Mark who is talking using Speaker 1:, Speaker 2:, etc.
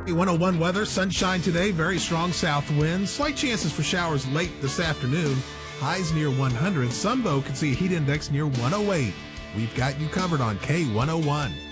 Speaker 1: 101 weather, sunshine today, very strong south winds, slight chances for showers late this afternoon, highs near 100. Sunbow could see a heat index near 108. We've got you covered on K101.